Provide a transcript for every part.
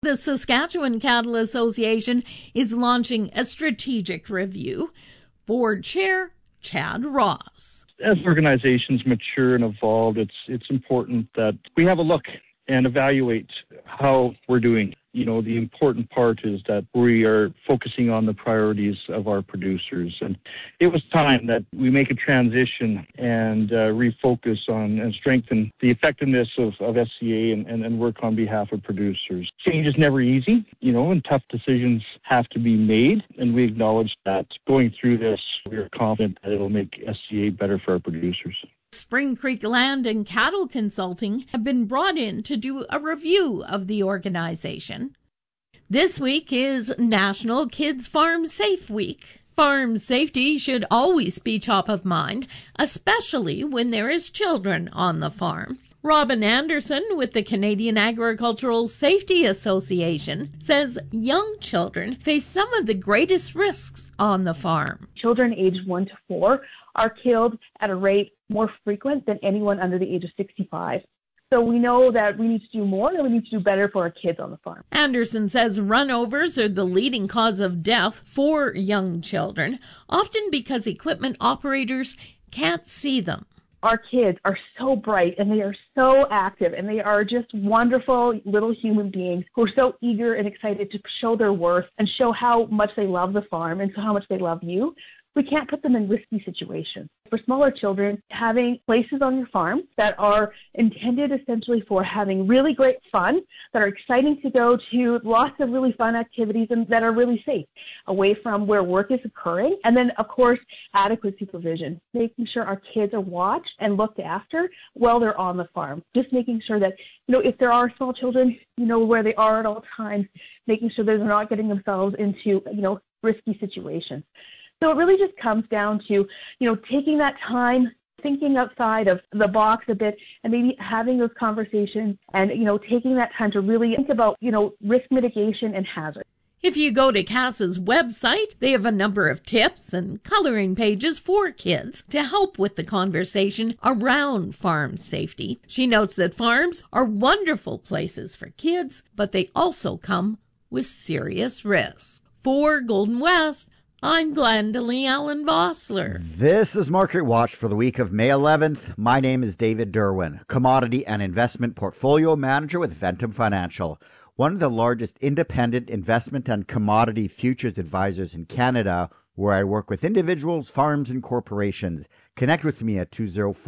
The Saskatchewan Cattle Association is launching a strategic review. Board Chair Chad Ross. As organizations mature and evolve, it's important that we have a look and evaluate how we're doing. The important part is that we are focusing on the priorities of our producers. And it was time that we make a transition and refocus on and strengthen the effectiveness of SCA and work on behalf of producers. Change is never easy, and tough decisions have to be made. And we acknowledge that going through this, we are confident that it'll make SCA better for our producers. Spring Creek Land and Cattle Consulting have been brought in to do a review of the organization. This week is National Kids Farm Safe Week. Farm safety should always be top of mind, especially when there is children on the farm. Robin Anderson with the Canadian Agricultural Safety Association says young children face some of the greatest risks on the farm. Children aged 1 to 4 are killed at a rate more frequent than anyone under the age of 65. So we know that we need to do more and we need to do better for our kids on the farm. Anderson says runovers are the leading cause of death for young children, often because equipment operators can't see them. Our kids are so bright and they are so active and they are just wonderful little human beings who are so eager and excited to show their worth and show how much they love the farm and how much they love you. We can't put them in risky situations. For smaller children, having places on your farm that are intended essentially for having really great fun, that are exciting to go to, lots of really fun activities and that are really safe, away from where work is occurring. And then, of course, adequate supervision, making sure our kids are watched and looked after while they're on the farm. Just making sure that, if there are small children, where they are at all times, making sure that they're not getting themselves into, risky situations. So it really just comes down to, taking that time, thinking outside of the box a bit, and maybe having those conversations and, taking that time to really think about, risk mitigation and hazard. If you go to CASA's website, they have a number of tips and coloring pages for kids to help with the conversation around farm safety. She notes that farms are wonderful places for kids, but they also come with serious risks. For Golden West, I'm Glendalee Allen Vossler. This is Market Watch for the week of May 11th. My name is David Derwin, Commodity and Investment Portfolio Manager with Ventum Financial, one of the largest independent investment and commodity futures advisors in Canada, where I work with individuals, farms, and corporations. Connect with me at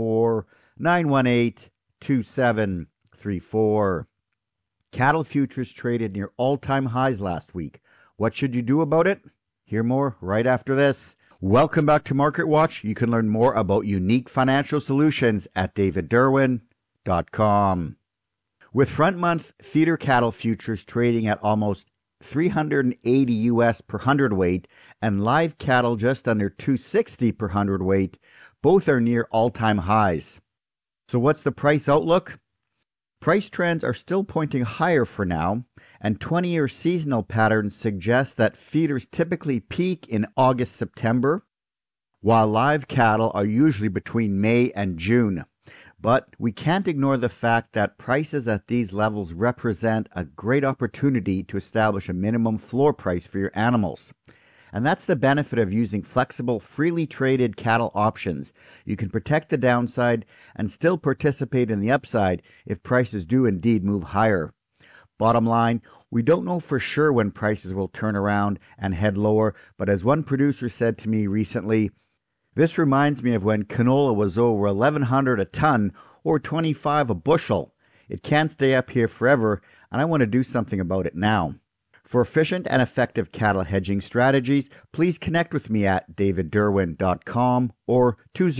204-918-2734. Cattle futures traded near all-time highs last week. What should you do about it? Hear more right after this. Welcome back to Market Watch. You can learn more about unique financial solutions at davidderwin.com. With front month feeder cattle futures trading at almost $380 US per hundredweight and live cattle just under $260 per hundredweight, both are near all-time highs. So what's the price outlook? Price trends are still pointing higher for now, and 20-year seasonal patterns suggest that feeders typically peak in August-September, while live cattle are usually between May and June. But we can't ignore the fact that prices at these levels represent a great opportunity to establish a minimum floor price for your animals. And that's the benefit of using flexible, freely traded cattle options. You can protect the downside and still participate in the upside if prices do indeed move higher. Bottom line, we don't know for sure when prices will turn around and head lower, but as one producer said to me recently, this reminds me of when canola was over $1,100 a ton or $25 a bushel. It can't stay up here forever, and I want to do something about it now. For efficient and effective cattle hedging strategies, please connect with me at davidderwin.com or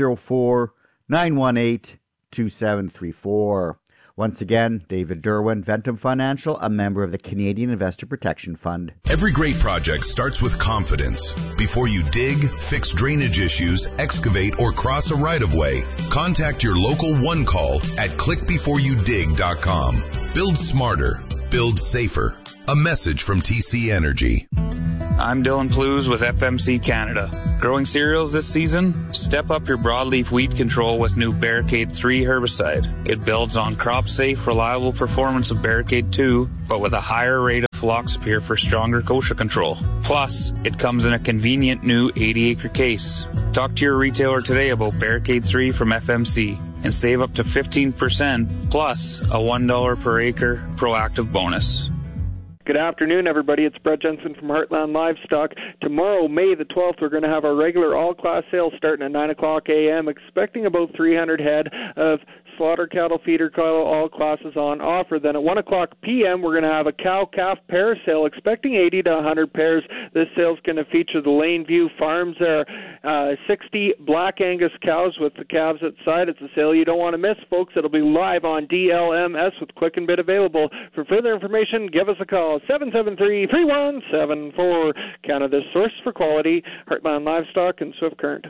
204-918-2734. Once again, David Derwin, Ventum Financial, a member of the Canadian Investor Protection Fund. Every great project starts with confidence. Before you dig, fix drainage issues, excavate, or cross a right-of-way, contact your local One Call at clickbeforeyoudig.com. Build smarter. Build safer. A message from TC Energy. I'm Dylan Plews with FMC Canada. Growing cereals this season? Step up your broadleaf weed control with new Barricade 3 herbicide. It builds on crop-safe, reliable performance of Barricade 2, but with a higher rate of Floxapir for stronger kochia control. Plus, it comes in a convenient new 80-acre case. Talk to your retailer today about Barricade 3 from FMC and save up to 15% plus a $1 per acre proactive bonus. Good afternoon, everybody. It's Brett Jensen from Heartland Livestock. Tomorrow, May the 12th, we're going to have our regular all-class sales starting at 9 o'clock a.m., expecting about 300 head of slaughter cattle, feeder cattle, all classes on offer. Then at 1 o'clock p.m., we're going to have a cow-calf pair sale, expecting 80 to 100 pairs. This sale is going to feature the Laneview Farms. There are 60 Black Angus cows with the calves outside. It's a sale you don't want to miss, folks. It'll be live on DLMS with Quick and Bid available. For further information, give us a call, 773-3174. Canada's source for quality, Heartland Livestock and Swift Current.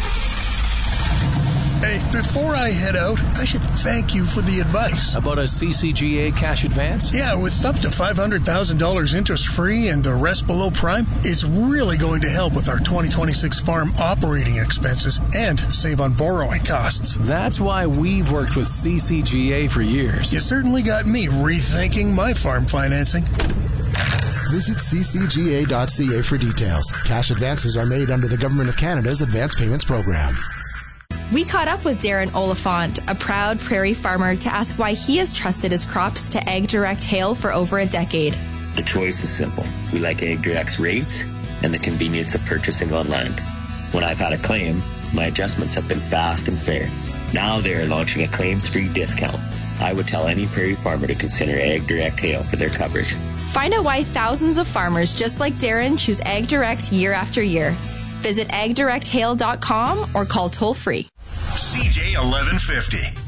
Hey, before I head out, I should thank you for the advice. About a CCGA cash advance? Yeah, with up to $500,000 interest-free and the rest below prime, it's really going to help with our 2026 farm operating expenses and save on borrowing costs. That's why we've worked with CCGA for years. You certainly got me rethinking my farm financing. Visit ccga.ca for details. Cash advances are made under the Government of Canada's Advance Payments Program. We caught up with Darren Oliphant, a proud prairie farmer, to ask why he has trusted his crops to Ag Direct Hail for over a decade. The choice is simple. We like Ag Direct's rates and the convenience of purchasing online. When I've had a claim, my adjustments have been fast and fair. Now they're launching a claims-free discount. I would tell any prairie farmer to consider Ag Direct Hail for their coverage. Find out why thousands of farmers just like Darren choose Ag Direct year after year. Visit agdirecthail.com or call toll-free. CJ 1150.